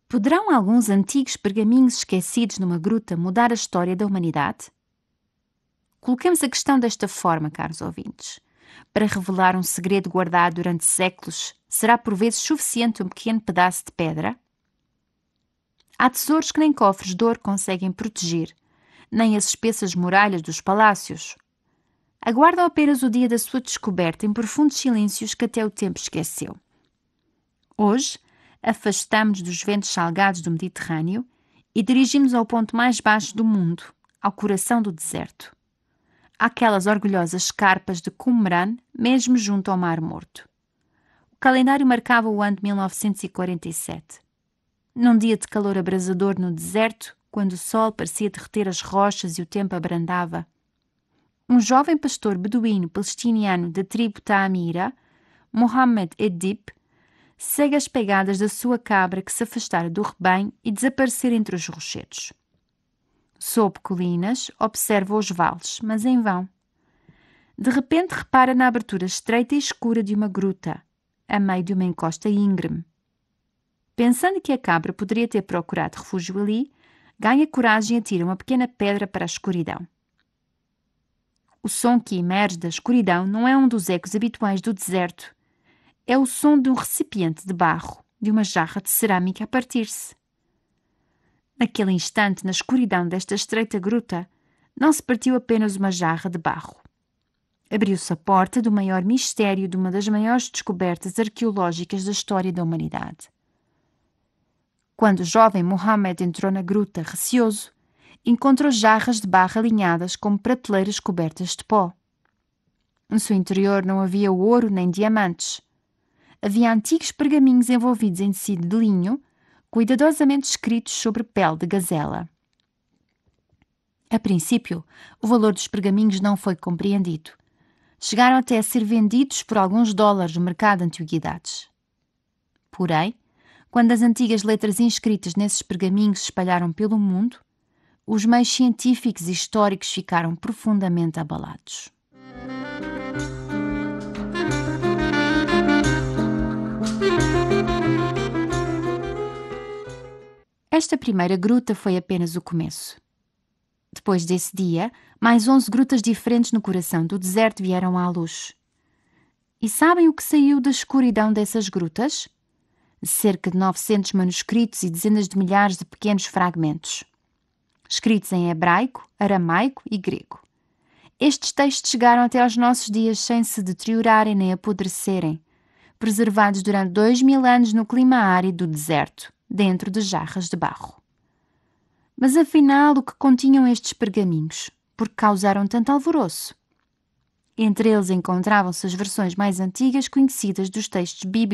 Poderão alguns antigos pergaminhos esquecidos numa gruta mudar a história da humanidade? Coloquemos a questão desta forma, caros ouvintes. Para revelar um segredo guardado durante séculos, será por vezes suficiente um pequeno pedaço de pedra? Há tesouros que nem cofres de ouro conseguem proteger, nem as espessas muralhas dos palácios. Aguardam apenas o dia da sua descoberta em profundos silêncios que até o tempo esqueceu. Hoje, afastamo-nos dos ventos salgados do Mediterrâneo e dirigimos ao ponto mais baixo do mundo, ao coração do deserto. Àquelas orgulhosas escarpas de Qumran, mesmo junto ao Mar Morto. O calendário marcava o ano de 1947. Num dia de calor abrasador no deserto, quando o sol parecia derreter as rochas e o tempo abrandava, um jovem pastor beduíno palestiniano da tribo Ta'amira, Mohammed Edib, segue as pegadas da sua cabra que se afastara do rebanho e desaparecera entre os rochedos. Sob colinas, observa os vales, mas em vão. De repente repara na abertura estreita e escura de uma gruta, a meio de uma encosta íngreme. Pensando que a cabra poderia ter procurado refúgio ali, ganha coragem e atira uma pequena pedra para a escuridão. O som que emerge da escuridão não é um dos ecos habituais do deserto. É o som de um recipiente de barro, de uma jarra de cerâmica a partir-se. Naquele instante, na escuridão desta estreita gruta, não se partiu apenas uma jarra de barro. Abriu-se a porta do maior mistério de uma das maiores descobertas arqueológicas da história da humanidade. Quando o jovem Mohammed entrou na gruta, receoso, encontrou jarras de barro alinhadas como prateleiras cobertas de pó. No seu interior não havia ouro nem diamantes. Havia antigos pergaminhos envolvidos em tecido de linho, cuidadosamente escritos sobre pele de gazela. A princípio, o valor dos pergaminhos não foi compreendido. Chegaram até a ser vendidos por alguns dólares no mercado de antiguidades. Porém, quando as antigas letras inscritas nesses pergaminhos se espalharam pelo mundo, os meios científicos e históricos ficaram profundamente abalados. Esta primeira gruta foi apenas o começo. Depois desse dia, mais 11 grutas diferentes no coração do deserto vieram à luz. E sabem o que saiu da escuridão dessas grutas? Cerca de 900 manuscritos e dezenas de milhares de pequenos fragmentos, escritos em hebraico, aramaico e grego. Estes textos chegaram até aos nossos dias sem se deteriorarem nem apodrecerem, preservados durante 2000 anos no clima árido do deserto, dentro de jarras de barro. Mas afinal, o que continham estes pergaminhos? Por que causaram tanto alvoroço? Entre eles encontravam-se as versões mais antigas conhecidas dos textos bíblicos